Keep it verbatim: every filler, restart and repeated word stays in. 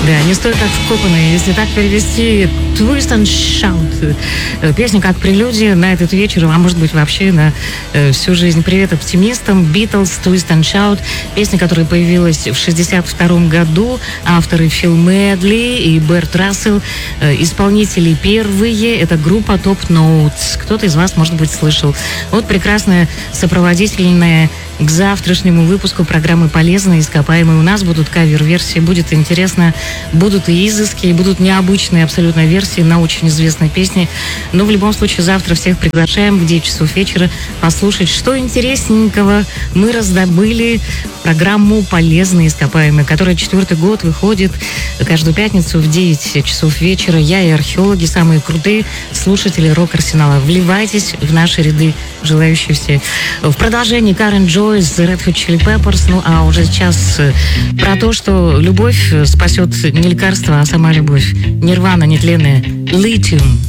Да, не стоит как вкопанные, если так перевести, Twist and Shout. Песня как прелюдия на этот вечер, а может быть вообще на э, всю жизнь. Привет оптимистам. Beatles, Twist and Shout. Песня, которая появилась в шестьдесят втором году. Авторы Фил Медли и Берт Рассел. Э, исполнители первые. Это группа Top Notes. Кто-то из вас, может быть, слышал. Вот прекрасная сопроводительная к завтрашнему выпуску программы «Полезные ископаемые». У нас будут кавер-версии, будет интересно, будут и изыски, и будут необычные абсолютно версии на очень известной песне. Но в любом случае завтра всех приглашаем в девять часов вечера послушать, что интересненького мы раздобыли программу «Полезные ископаемые», которая четвертый год выходит каждую пятницу в девять часов вечера. Я и археологи, самые крутые слушатели рок-арсенала. Вливайтесь в наши ряды, желающие все. В продолжении Карен Джой с Red Hot Chili Peppers. Ну, а уже сейчас про то, что любовь спасет не лекарство, а сама любовь. Нирвана, нетленная. Lithium.